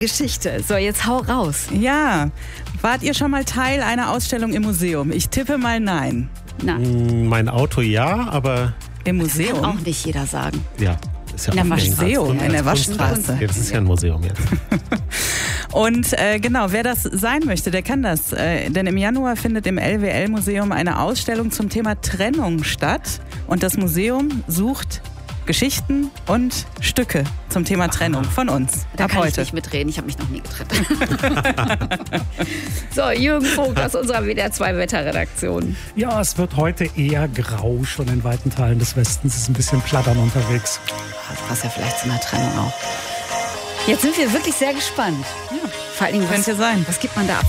Geschichte. So, jetzt hau raus. Ja, wart ihr schon mal Teil einer Ausstellung im Museum? Ich tippe mal nein. Nein. Mein Auto ja, aber Im Museum? Kann auch nicht jeder sagen. ja. Ist ja In der aufgehängt als Museum, Kunst- in der als Kunstwerk. Waschstraße. Ja, das ist ja ein Museum jetzt. Und genau, wer das sein möchte, der kann das. Denn im Januar findet im LWL-Museum eine Ausstellung zum Thema Trennung statt. Und das Museum sucht Geschichten und Stücke zum Thema Trennung von uns. Da ab kann heute. ich nicht mitreden, ich habe mich noch nie getrennt. So, Jürgen Vogt aus unserer WDR 2 Wetterredaktion. Ja, es wird heute eher grau, schon in weiten Teilen des Westens ist ein bisschen Plattern unterwegs. Das passt ja vielleicht zu einer Trennung auch. Jetzt sind wir wirklich sehr gespannt. Ja. Vor allen Dingen, Könnte sein. was gibt man da ab?